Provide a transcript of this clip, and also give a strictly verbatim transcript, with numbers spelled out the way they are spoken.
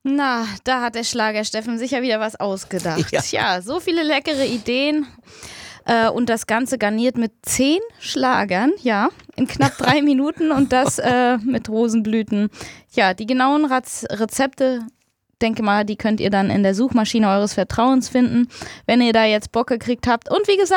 Na, da hat der Schlager-Steffen sicher wieder was ausgedacht. Ja. Tja, so viele leckere Ideen. Äh, und das Ganze garniert mit zehn Schlagern, ja, in knapp drei Minuten und das äh, mit Rosenblüten. Ja, die genauen Raz- Rezepte, denke mal, die könnt ihr dann in der Suchmaschine eures Vertrauens finden, wenn ihr da jetzt Bock gekriegt habt. Und wie gesagt,